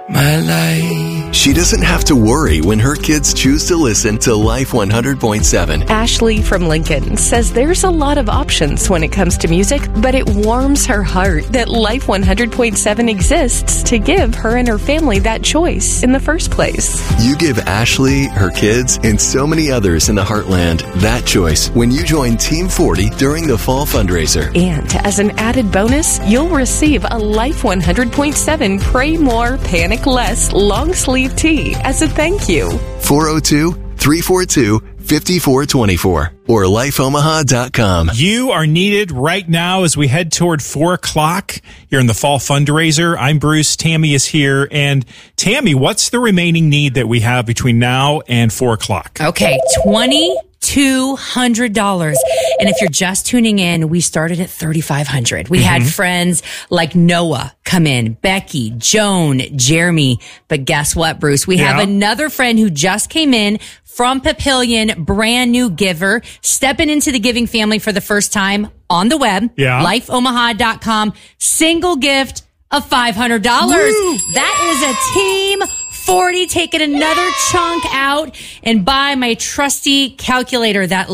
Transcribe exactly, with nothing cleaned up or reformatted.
my life. She doesn't have to worry when her kids choose to listen to Life one hundred point seven. Ashley from Lincoln says there's a lot of options when it comes to music, but it warms her heart that Life one hundred point seven exists to give her and her family that choice in the first place. You give Ashley, her kids, and so many others in the Heartland that choice when you join Team forty during the fall fundraiser. And as an added bonus, you'll receive a Life one hundred point seven Pray More, Panic Less long sleeve tee as a thank you. four oh two, three four two, five four two four or life omaha dot com. You are needed right now as we head toward four o'clock here in the fall fundraiser. I'm Bruce. Tammy is here. And Tammy, what's the remaining need that we have between now and four o'clock? Okay, twenty-two hundred dollars. And if you're just tuning in, we started at thirty-five hundred dollars. We mm-hmm. had friends like Noah come in, Becky, Joan, Jeremy. But guess what, Bruce? We yeah. have another friend who just came in from Papillion, brand new giver, stepping into the giving family for the first time on the web, yeah. life omaha dot com. Single gift of five hundred dollars. Woo! That is a team forty taking another chunk out, and by my trusty calculator, that